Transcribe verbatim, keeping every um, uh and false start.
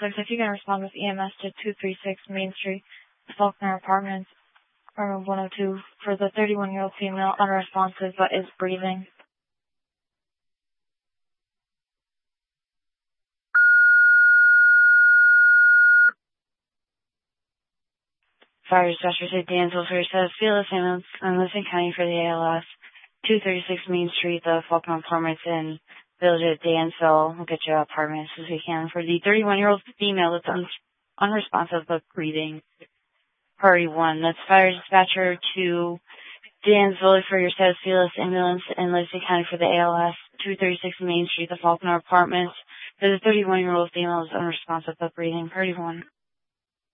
Looks like you can respond with E M S to two three six Main Street, Faulkner Apartments, room one oh two, for the thirty-one-year-old female, unresponsive but is breathing. Fire dispatcher to Dansville for your set of field ambulance in Lisbon County for the A L S. two thirty-six Main Street, the Faulkner Apartments in Village at Dansville. We'll get you an apartment as soon as we can. For the thirty-one-year-old female that's un- unresponsive but breathing. Priority one. That's fire dispatcher to Dansville for your set of field ambulance in Lisbon County for the A L S. two thirty-six Main Street, the Faulkner Apartments. For the thirty-one-year-old female is unresponsive but breathing. Priority one.